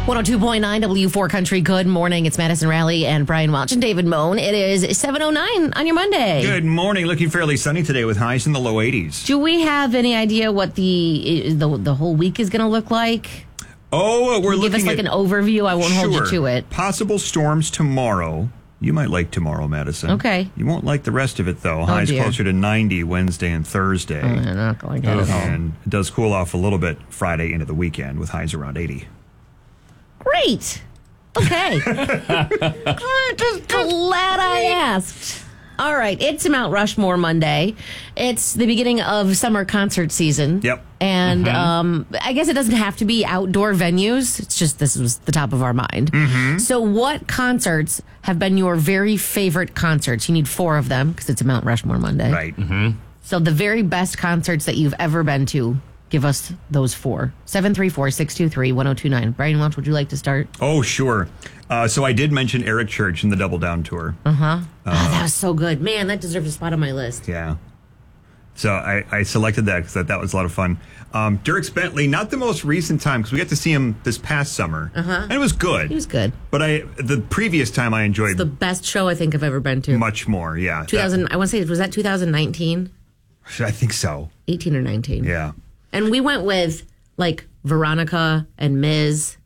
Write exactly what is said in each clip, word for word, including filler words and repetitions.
one oh two point nine W four Country. Good morning. It's Madison Raleigh and Brian Welch and David Moan. It is seven oh nine on your Monday. Good morning. Looking fairly sunny today with highs in the low eighties. Do we have any idea what the the, the whole week is going to look like? Oh, we're Give looking us like at, an overview. I won't sure, hold you to it. Possible storms tomorrow. You might like tomorrow, Madison. Okay. You won't like the rest of it, though. Highs dear. closer to ninety Wednesday and Thursday. Oh, I'm not going to like that at all. And it does cool off a little bit Friday into the weekend with highs around eighty. Great. Okay. Just glad I asked. All right. It's Mount Rushmore Monday. It's the beginning of summer concert season. Yep. And Mm-hmm. um, I guess it doesn't have to be outdoor venues. It's just this was the top of our mind. Mm-hmm. So what concerts have been your very favorite concerts? You need four of them because it's a Mount Rushmore Monday. Right. Mm-hmm. So the very best concerts that you've ever been to, give us those four. seven three four, six two three, one oh two nine. Brian Welch, would you like to start? Oh, sure. Uh, so I did mention Eric Church in the Double Down Tour. Uh-huh. Oh, that was so good. Man, that deserves a spot on my list. Yeah. So I, I selected that because that, that was a lot of fun. Um, Dierks Bentley, not the most recent time because we got to see him this past summer. Uh-huh. And it was good. He was good. But I the previous time I enjoyed The best show I think I've ever been to. much more. Yeah. two thousand, I want to say, was that two thousand nineteen? That- I think so. eighteen or nineteen. Yeah. And we went with, like, Veronica and Miz.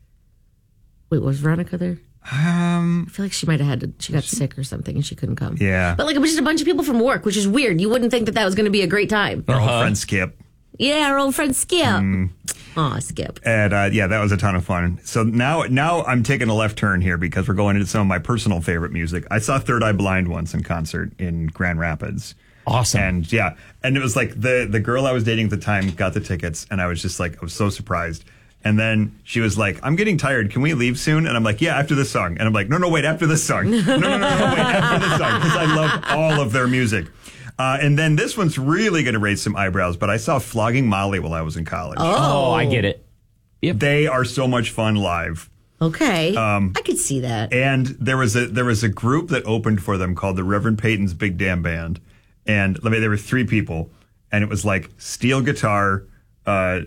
Wait, was Veronica there? Um. I feel like she might have had to, she got sick or something and she couldn't come. Yeah. But, like, it was just a bunch of people from work, which is weird. You wouldn't think that that was going to be a great time. Our old friend Skip. Yeah, our old friend Skip. Mm. Aw, Skip. And uh, yeah, that was a ton of fun. So now, now I'm taking a left turn here because we're going into some of my personal favorite music. I saw Third Eye Blind once in concert in Grand Rapids. Awesome. And yeah, and it was like the the girl I was dating at the time got the tickets, and I was just like, I was so surprised. And then she was like, I'm getting tired. Can we leave soon? And I'm like, yeah, after this song. And I'm like, no, no, wait, after this song. No, no, no, no, wait, after this song. Because I love all of their music. Uh, and then this one's really going to raise some eyebrows, but I saw Flogging Molly while I was in college. Oh, I get it. Yep. They are so much fun live. Okay. Um, I could see that. And there was a there was a group that opened for them called the Reverend Peyton's Big Damn Band. And let me, there were three people, and it was like steel guitar, uh,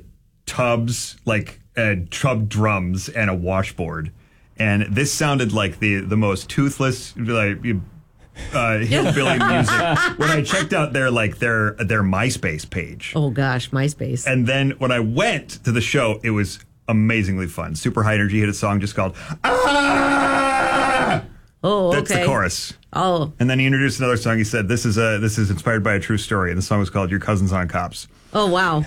tubs, like uh, tub drums, and a washboard. And this sounded like the the most toothless, like uh, hillbilly music. When I checked out their like their their MySpace page, Oh, gosh, MySpace. and then when I went to the show, it was amazingly fun. Super High Energy had a song just called "Ah." oh, okay. That's the chorus. Oh, And then he introduced another song. He said, "This is a this is inspired by a true story." And the song was called "Your Cousin's on Cops." oh, wow.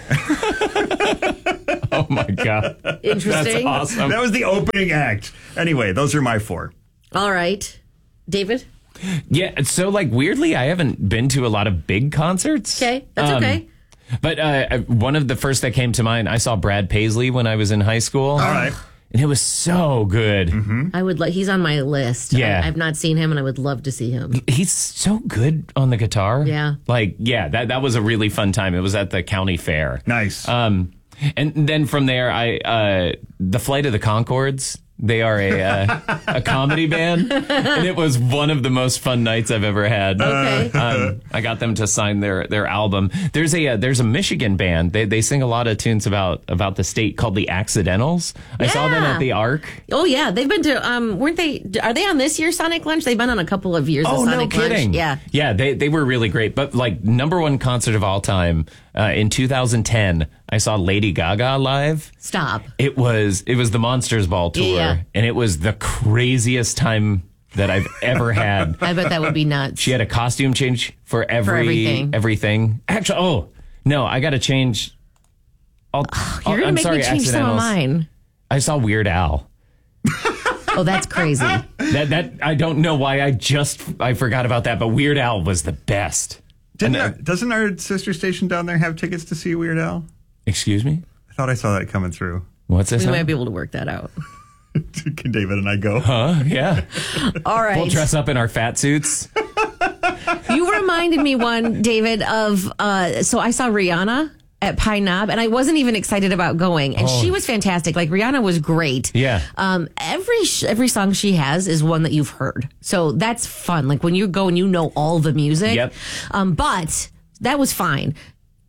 Oh, my God. Interesting. That's awesome. That was the opening act. Anyway, those are my four. All right. David? Yeah, so, like, weirdly, I haven't been to a lot of big concerts. Okay, that's Um, okay. But uh, one of the first that came to mind, I saw Brad Paisley when I was in high school. All right. And it was so good. I would like, he's on my list. Yeah. I, I've not seen him and I would love to see him. He's so good on the guitar. Yeah. Like, yeah, that, that was a really fun time. It was at the county fair. Nice. Um, and then from there, I uh, the Flight of the Conchords. They are a uh, a comedy band, and it was one of the most fun nights I've ever had. Okay. Um, I got them to sign their, their album. There's a uh, there's a Michigan band. They they sing a lot of tunes about about the state called the Accidentals. I saw them Yeah. at the Arc. Oh, yeah. They've been to, um, weren't they, are they on this year's Sonic Lunch? They've been on a couple of years Oh, of no Sonic kidding. Lunch. Yeah. Yeah, they, they were really great. But like number one concert of all time uh, in two thousand ten, I saw Lady Gaga live. Stop. It was it was the Monsters Ball tour, Yeah. and it was the craziest time that I've ever had. I bet that would be nuts. She had a costume change for every everything. everything. Actually, oh no, I got to change. I'll, You're I'll- going to I'm make sorry, me change some of Accidentals. mine. I saw Weird Al. Oh, that's crazy. That that I don't know why I just I forgot about that, but Weird Al was the best. Didn't And, uh, our, doesn't our sister station down there have tickets to see Weird Al? Excuse me? I thought I saw that coming through. What's this? We now? might be able to work that out. Can David and I go? Huh? Yeah. All right. We'll dress up in our fat suits. You reminded me one, David, of, uh, so I saw Rihanna at Pine Knob, and I wasn't even excited about going. And Oh. she was fantastic. Like, Rihanna was great. Yeah. Um, every sh- every song she has is one that you've heard, so that's fun. Like when you go and you know all the music. Yep. Um, but that was fine.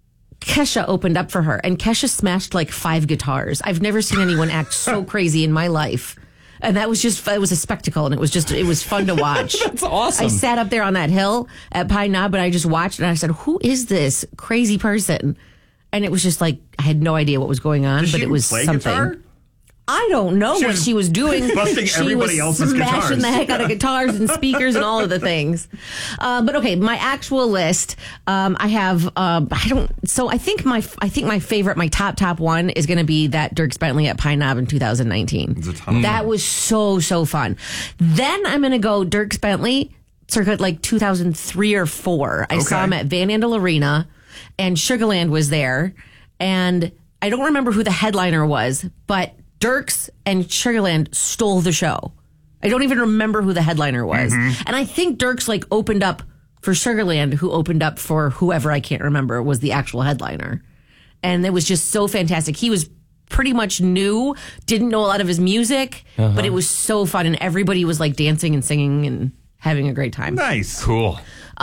Kesha opened up for her, and Kesha smashed like five guitars. I've never seen anyone act so crazy in my life. And that was just, it was a spectacle, and it was just, it was fun to watch. That's awesome. I sat up there on that hill at Pine Knob, and I just watched, and I said, who is this crazy person? And it was just like, I had no idea what was going on, Does but she it was play something. guitar? I don't know She what was she was doing. busting she everybody was else's smashing guitars. the heck out of guitars and speakers and all of the things. Uh, but okay, my actual list, um, I have. Uh, I don't. So I think my. I think my favorite, my top top one is going to be that Dierks Bentley at Pine Knob in two thousand nineteen. It's a ton. That was so so fun. Then I'm going to go Dierks Bentley, circa like two thousand three or four. I saw Okay. him at Van Andel Arena, and Sugarland was there, and I don't remember who the headliner was, but Dierks and Sugarland stole the show. I don't even remember who the headliner was. Mm-hmm. And I think Dierks like opened up for Sugarland, who opened up for whoever, I can't remember, was the actual headliner. And it was just so fantastic. He was pretty much new, didn't know a lot of his music, Uh-huh. but it was so fun. And everybody was like dancing and singing and having a great time. Nice. Cool.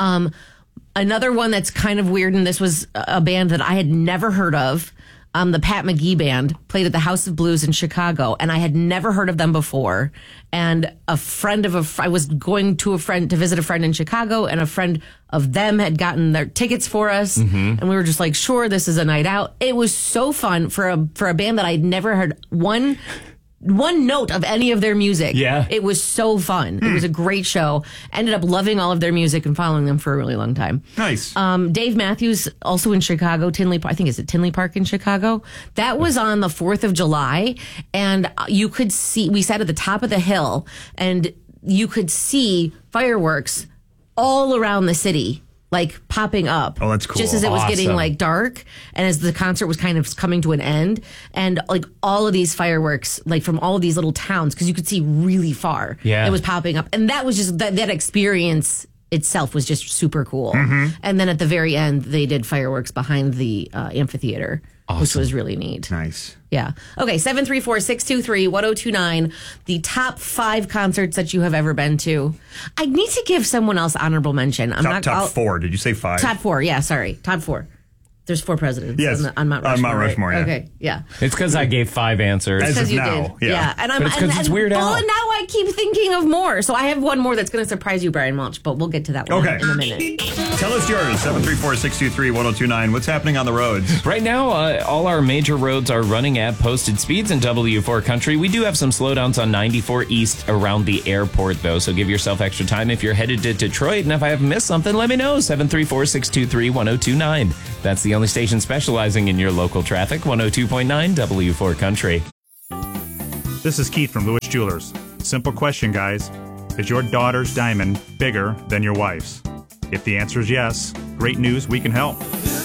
Another one that's kind of weird, and this was a band that I had never heard of. Um, the Pat McGee Band played at the House of Blues in Chicago, and I had never heard of them before. And a friend of a, fr- I was going to a friend to visit a friend in Chicago, and a friend of them had gotten their tickets for us, and we were just like, "Sure, this is a night out." It was so fun for a for a band that I'd never heard one. One note of any of their music. Yeah. It was so fun. It was a great show. Ended up loving all of their music and following them for a really long time. Nice. Um, Dave Matthews, also in Chicago, Tinley Park. I think it's at Tinley Park in Chicago. That was on the fourth of July. And you could see, we sat at the top of the hill, and you could see fireworks all around the city, like popping up. Oh, that's cool. Just as it was getting Awesome. like dark, and as the concert was kind of coming to an end, and like all of these fireworks, like from all of these little towns, because you could see really far. Yeah. It was popping up. And that was just, that, that experience itself was just super cool. Mm-hmm. And then at the very end, they did fireworks behind the uh, amphitheater, which was really neat. Nice. Yeah. Okay. seven three four, six two three, one oh two nine. The top five concerts that you have ever been to. I need to give someone else honorable mention. I'm Top, not top I'll- four. Did you say five? Top four. Yeah. Sorry. Top four. There's four presidents Yes, on, the, on Mount on Rushmore. Mount right? Rushmore, yeah. Okay. Yeah. It's because I gave five answers. As Because of you now, did. yeah. And I'm, But it's 'cause and, it's and- Weird well, Al. and now I keep thinking of more. So I have one more that's going to surprise you, Brian Welch, but we'll get to that one Okay. in a minute. Tell us yours. seven three four, six two three, one oh two nine. What's happening on the roads? Right now, uh, all our major roads are running at posted speeds in W four country. We do have some slowdowns on ninety-four East around the airport, though, so give yourself extra time if you're headed to Detroit. And if I have missed something, let me know. seven three four, six two three, one oh two nine. That's the only station specializing in your local traffic, one oh two point nine W four country. This is Keith from Lewis Jewelers. Simple question, guys. Is your daughter's diamond bigger than your wife's? If the answer is yes, great news, we can help.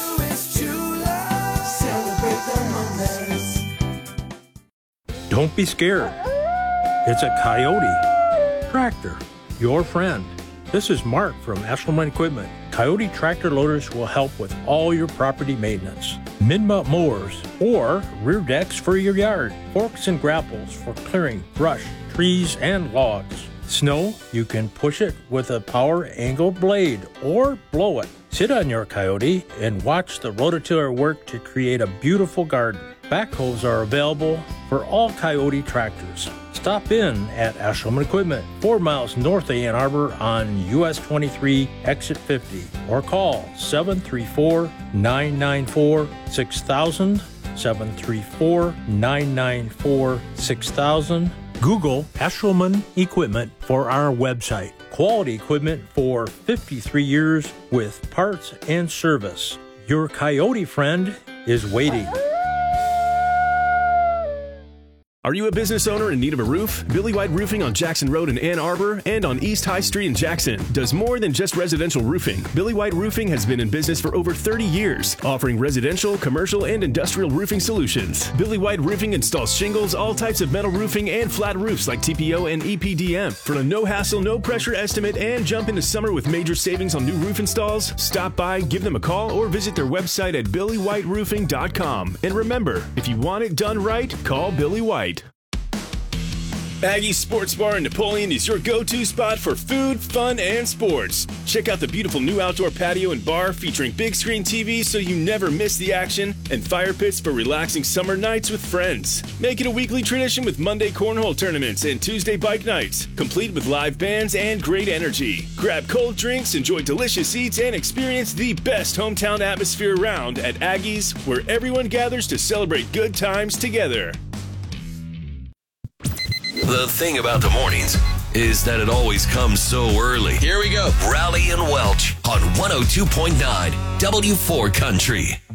Don't be scared. It's a Coyote Tractor, your friend. This is Mark from Eshelman Equipment. Coyote Tractor Loaders will help with all your property maintenance. Mid-mount mowers or rear decks for your yard. Forks and grapples for clearing brush, trees, and logs. Snow, you can push it with a power angle blade or blow it. Sit on your Coyote and watch the rototiller work to create a beautiful garden. Backhoes are available for all Coyote tractors. Stop in at Eshelman Equipment, four miles north of Ann Arbor on U S twenty-three, exit fifty, or call seven three four, nine nine four, six thousand, seven three four, nine nine four, six thousand. Google Eshelman Equipment for our website. Quality equipment for fifty-three years with parts and service. Your Coyote friend is waiting. Are you a business owner in need of a roof? Billy White Roofing on Jackson Road in Ann Arbor and on East High Street in Jackson does more than just residential roofing. Billy White Roofing has been in business for over thirty years, offering residential, commercial, and industrial roofing solutions. Billy White Roofing installs shingles, all types of metal roofing, and flat roofs like T P O and E P D M. For a no-hassle, no-pressure estimate and jump into summer with major savings on new roof installs, stop by, give them a call, or visit their website at billy white roofing dot com. And remember, if you want it done right, call Billy White. Aggie's Sports Bar in Napoleon is your go-to spot for food, fun, and sports. Check out the beautiful new outdoor patio and bar featuring big screen T Vs so you never miss the action, and fire pits for relaxing summer nights with friends. Make it a weekly tradition with Monday cornhole tournaments and Tuesday bike nights, complete with live bands and great energy. Grab cold drinks, enjoy delicious eats, and experience the best hometown atmosphere around at Aggie's, where everyone gathers to celebrate good times together. The thing about the mornings is that it always comes so early. Here we go. Rowley and Welch on one oh two point nine W four Country.